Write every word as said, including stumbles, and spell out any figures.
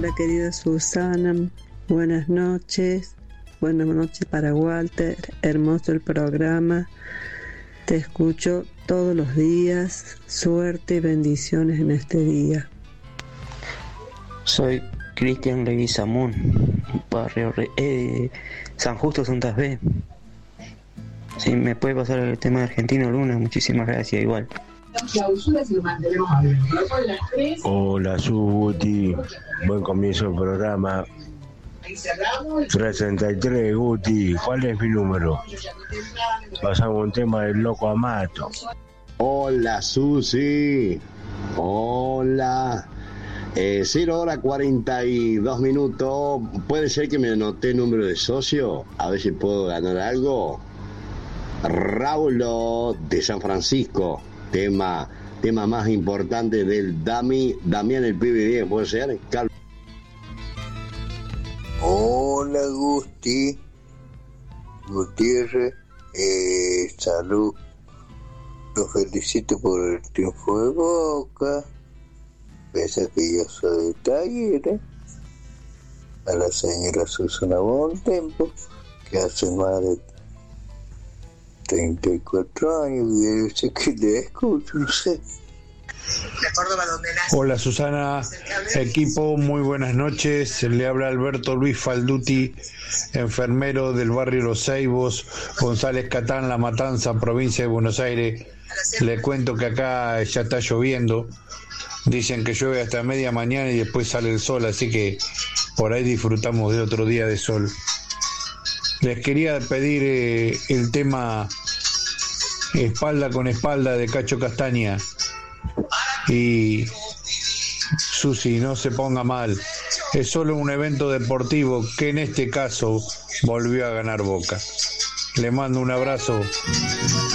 Hola querida Susana, buenas noches, buenas noches para Walter, hermoso el programa, te escucho todos los días, suerte y bendiciones en este día. Soy Cristian Leguizamón, barrio eh, San Justo, Santa Fe. Si me puede pasar el tema de Argentino Luna, muchísimas gracias, igual. Hola Guti, buen comienzo del programa. sesenta y tres Guti, ¿cuál es mi número? Pasamos un tema del loco Amato. Hola Susi, hola. Eh, cero hora cuarenta y dos minutos. ¿Puede ser que me anoté el número de socio? A ver si puedo ganar algo. Raulo de San Francisco. Tema, tema más importante del Dami, Damián el Pibe diez, ¿puede ser? Cal- Hola Gusti, Gutiérrez, eh, salud, los felicito por el triunfo de Boca, pese a que yo soy de Talleres, a la señora Susana Bontempo, que hace más de treinta y cuatro años que sé que le escucho, no sé. Hola Susana, equipo, muy buenas noches. Le habla Alberto Luis Falduti, enfermero del barrio Los Ceibos, González Catán, La Matanza, provincia de Buenos Aires. Le cuento que acá ya está lloviendo. Dicen que llueve hasta media mañana y después sale el sol, así que por ahí disfrutamos de otro día de sol. Les quería pedir eh, el tema Espalda con Espalda de Cacho Castaña. Y Susi, no se ponga mal, es solo un evento deportivo que en este caso volvió a ganar Boca. Le mando un abrazo.